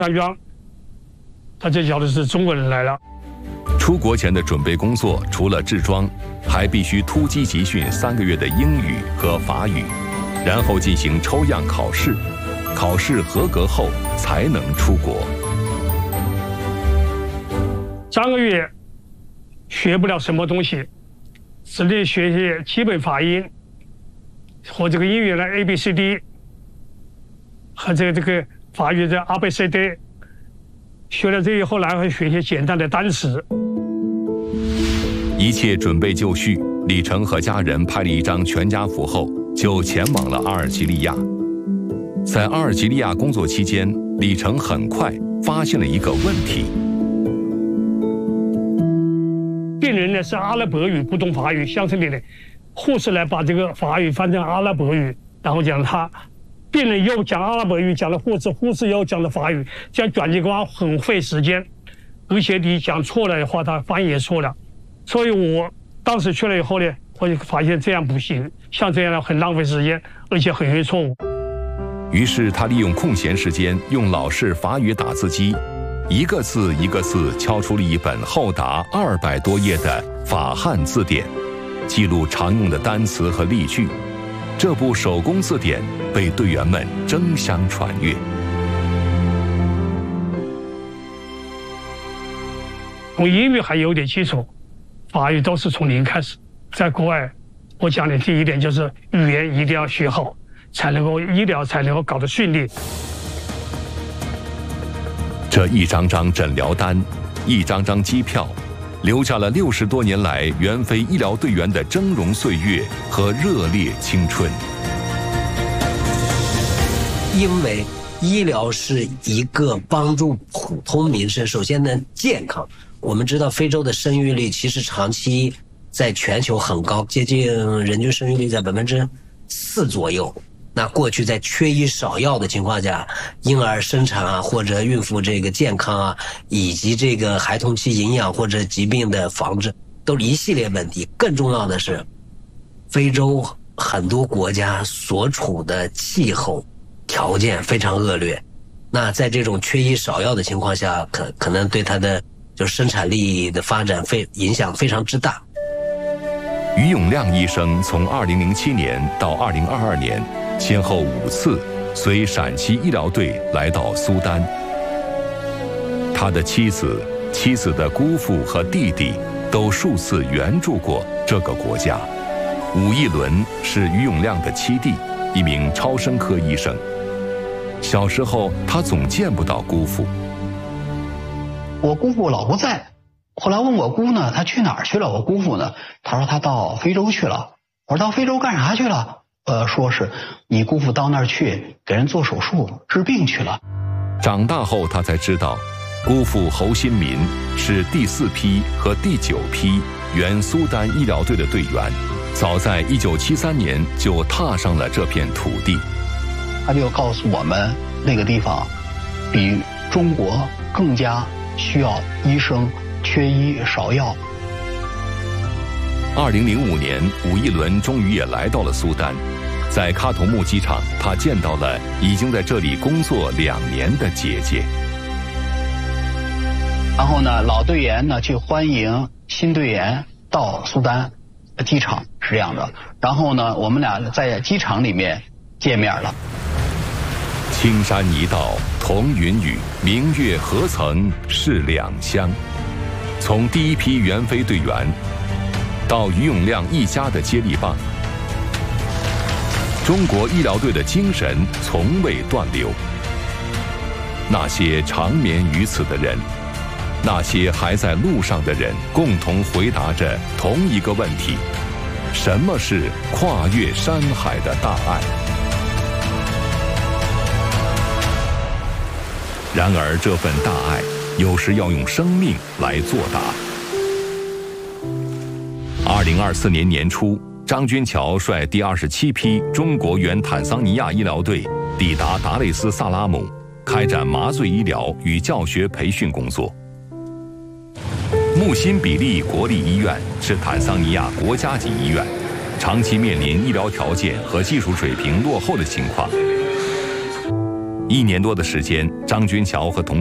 张娟，他就晓得是中国人来了。 出国前的准备工作，除了制装，还必须突击集训3个月的英语和法语，然后进行抽样考试，考试合格后才能出国。 3个月学不了什么东西，只能学一些基本发音和这个英语的 ABCD 和这个法语的 ABCD。学了这以后，然后学一些简单的单词。 一切准备就绪，李成和家人拍了一张全家福后，就前往了阿尔及利亚。在阿尔及利亚工作期间，李成很快发现了一个问题： 病人呢是阿拉伯语，不懂法语，乡村里的护士呢把这个法语翻成阿拉伯语，然后讲他。病人又讲阿拉伯语，讲了护士又讲了法语，这样转接光很费时间，而且你讲错了的话，他翻译也错了。所以我当时去了以后呢，我就发现这样不行，像这样很浪费时间，而且很容易错误。 于是他利用空闲时间，用老式法语打字机，一个字一个字敲出了一本厚达200多页的法汉字典，记录常用的单词和例句。这部手工字典被队员们争相传阅。 我英语还有点基础，法语都是从零开始。在国外，我讲的第一点就是语言一定要学好，才能够医疗才能够搞得顺利。 这一张张诊疗单，一张张机票，留下了60多年来援非医疗队员的峥嵘岁月和热烈青春。 因为医疗是一个帮助普通民生，首先呢健康。我们知道非洲的生育率其实长期在全球很高，接近人均生育率在4%左右。那过去在缺医少药的情况下，婴儿生产啊，或者孕妇这个健康啊，以及这个孩童期营养或者疾病的防治，都是一系列问题。更重要的是，非洲很多国家所处的气候条件非常恶劣，那在这种缺医少药的情况下，可能对它的就是生产力的发展影响非常之大。 于永亮医生从2007年到2022年，先后5次随陕西医疗队来到苏丹。他的妻子的姑父和弟弟都数次援助过这个国家。武义伦是于永亮的妻弟，一名超声科医生。小时候他总见不到姑父。 我姑父老不在，后来问我姑呢，他去哪儿去了？我姑父呢，他说他到非洲去了。我说到非洲干啥去了？说是你姑父到那儿去给人做手术治病去了。 长大后他才知道，姑父侯新民是第4批和第9批原苏丹医疗队的队员，早在1973年就踏上了这片土地。 他就告诉我们，那个地方比中国更加需要医生，缺医少药。 2005年，武义伦终于也来到了苏丹，在喀土穆机场，他见到了已经在这里工作2年的姐姐。 然后呢，老队员呢去欢迎新队员到苏丹机场，是这样的。然后呢，我们俩在机场里面见面了。 青山一道同云雨，明月何曾是两乡。从第1批援非队员到于永亮一家的接力棒，中国医疗队的精神从未断流。那些长眠于此的人，那些还在路上的人，共同回答着同一个问题：什么是跨越山海的大爱？然而这份大爱有时要用生命来作答。2024年年初，张军桥率第27批中国原坦桑尼亚医疗队抵达达累斯萨拉姆，开展麻醉医疗与教学培训工作。穆辛比利国立医院是坦桑尼亚国家级医院，长期面临医疗条件和技术水平落后的情况。 1年多的时间，张君桥和同